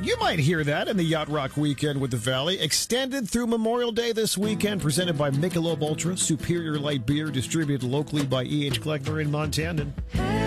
You might hear that in the Yacht Rock Weekend with the Valley, extended through Memorial Day this weekend, presented by Michelob Ultra, superior light beer, distributed locally by E.H. Kleckner in Montana.